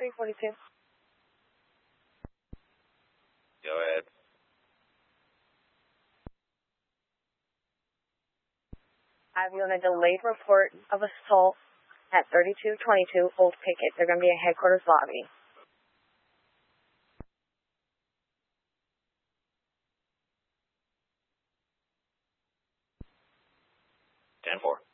342. Go ahead. I've given a delayed report of assault at 3222 Old Pickett. They're going to be in headquarters lobby. 10-4.